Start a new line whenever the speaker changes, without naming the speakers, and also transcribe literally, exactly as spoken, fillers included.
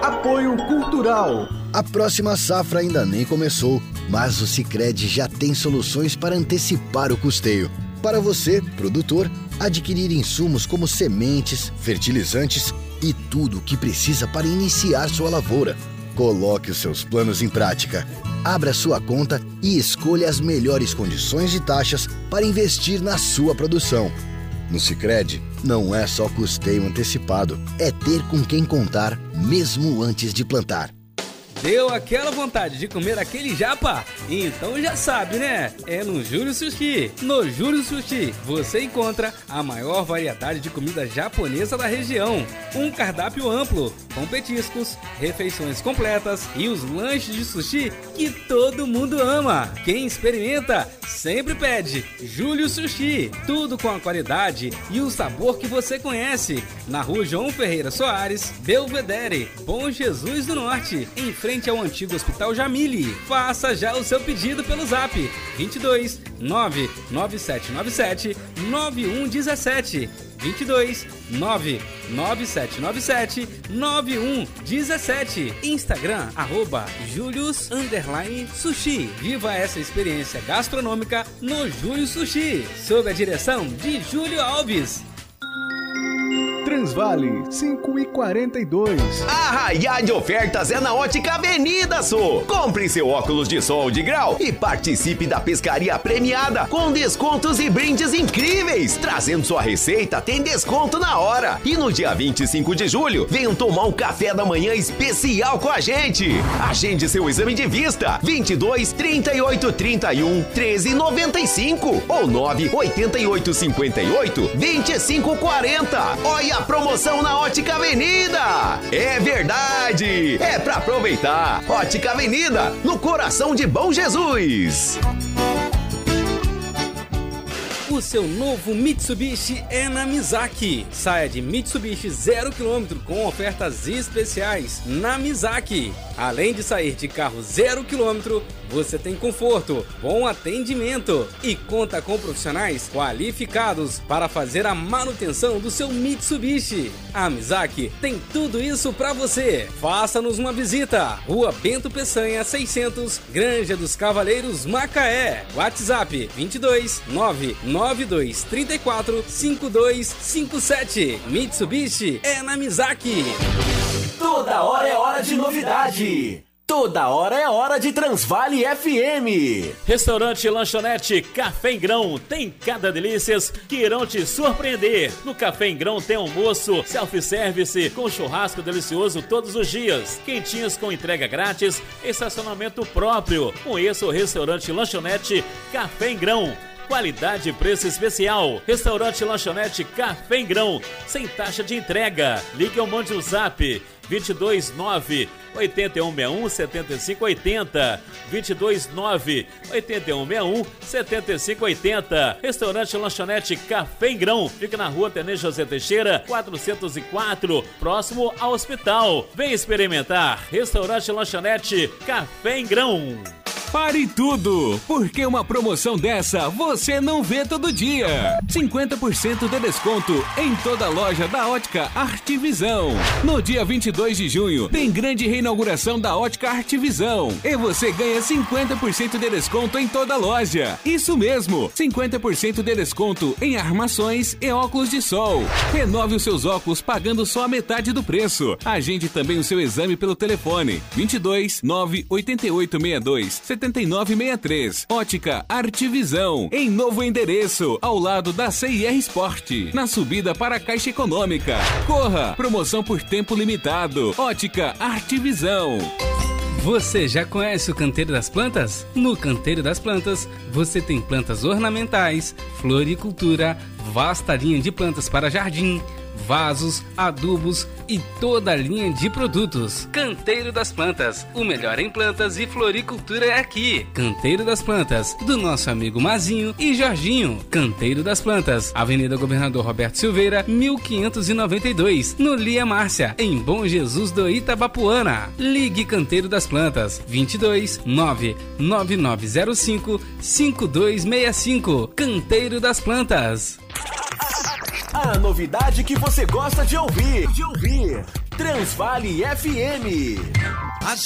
Apoio Cultural.
A próxima safra ainda nem começou, mas o Sicredi já tem soluções para antecipar o custeio. Para você, produtor, adquirir insumos como sementes, fertilizantes e tudo o que precisa para iniciar sua lavoura. Coloque os seus planos em prática. Abra sua conta e escolha as melhores condições e taxas para investir na sua produção. No Sicredi, não é só custeio antecipado, é ter com quem contar, mesmo antes de plantar.
Deu aquela vontade de comer aquele japa? Então já sabe, né? É no Júlio Sushi. No Júlio Sushi, você encontra a maior variedade de comida japonesa da região. Um cardápio amplo, com petiscos, refeições completas e os lanches de sushi que todo mundo ama. Quem experimenta, sempre pede Júlio Sushi. Tudo com a qualidade e o sabor que você conhece. Na Rua João Ferreira Soares, Belvedere, Bom Jesus do Norte, em frente ao antigo Hospital Jamile. Faça já o seu pedido pelo zap vinte e dois, nove nove sete nove sete, nove um um sete. vinte e dois, nove nove sete nove sete, nove um um sete. Instagram, arroba Julius underline Sushi. Viva essa experiência gastronômica no Júlio Sushi, sob a direção de Júlio Alves.
Transvale cinco e quarenta e dois.
Arraiá de ofertas é na Ótica Avenida Sul. Compre seu óculos de sol de grau e participe da pescaria premiada com descontos e brindes incríveis. Trazendo sua receita, tem desconto na hora. E no dia vinte e cinco de julho, venham tomar um café da manhã especial com a gente. Agende seu exame de vista. vinte e dois, trinta e oito, trinta e um, treze, noventa e cinco ou nove oito oito cinco oito, vinte e cinco quarenta. Olha a promoção na Ótica Avenida! É verdade! É pra aproveitar! Ótica Avenida, no coração de Bom Jesus!
O seu novo Mitsubishi é na Mizaki. Saia de Mitsubishi zero quilômetro com ofertas especiais na Mizaki. Além de sair de carro zero quilômetro, você tem conforto, bom atendimento e conta com profissionais qualificados para fazer a manutenção do seu Mitsubishi. A Mizaki tem tudo isso para você. Faça-nos uma visita. Rua Bento Peçanha seiscentos, Granja dos Cavaleiros, Macaé. WhatsApp vinte e dois, nove nove dois três quatro, cinco dois cinco sete. Mitsubishi é na Mizaki.
Toda hora é hora de novidade. Toda hora é hora de Transvale F M.
Restaurante e lanchonete Café em Grão tem cada delícias que irão te surpreender. No Café em Grão tem almoço, self-service com churrasco delicioso todos os dias, quentinhas com entrega grátis, estacionamento próprio. Conheça o restaurante e lanchonete Café em Grão. Qualidade e preço especial. Restaurante e lanchonete Café em Grão, sem taxa de entrega. Ligue ou mande um zap vinte e dois, nove oito um seis um, sete cinco oito zero, vinte e dois, nove oito um seis um, sete cinco oito zero. Restaurante e lanchonete Café em Grão, fica na Rua Tenente José Teixeira, quatrocentos e quatro, próximo ao hospital. Vem experimentar. Restaurante e lanchonete Café em Grão.
Pare tudo, porque uma promoção dessa você não vê todo dia. cinquenta por cento de desconto em toda a loja da Ótica Artvisão. No dia vinte e dois de junho, tem grande reinauguração da Ótica Artvisão. E você ganha cinquenta por cento de desconto em toda a loja. Isso mesmo, cinquenta por cento de desconto em armações e óculos de sol. Renove os seus óculos pagando só a metade do preço. Agende também o seu exame pelo telefone vinte e dois, nove oito oito seis dois, sete nove seis três. Ótica Artvisão, em novo endereço, ao lado da C I R Sport, na subida para a Caixa Econômica. Corra! Promoção por tempo limitado. Ótica Artvisão.
Você já conhece o Canteiro das Plantas? No Canteiro das Plantas, você tem plantas ornamentais, floricultura, vasta linha de plantas para jardim, vasos, adubos e toda a linha de produtos. Canteiro das Plantas, o melhor em plantas e floricultura é aqui. Canteiro das Plantas, do nosso amigo Mazinho e Jorginho. Canteiro das Plantas, Avenida Governador Roberto Silveira, mil quinhentos e noventa e dois, no Lia Márcia, em Bom Jesus do Itabapuana. Ligue Canteiro das Plantas, vinte e dois, nove nove nove zero cinco, cinco dois seis cinco. Canteiro das Plantas.
A novidade que você gosta de ouvir. De ouvir. Transvale F M.
A